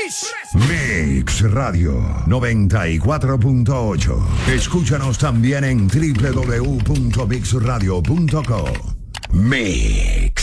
Mix Radio 94.8. Escúchanos también en www.mixradio.co. Mix.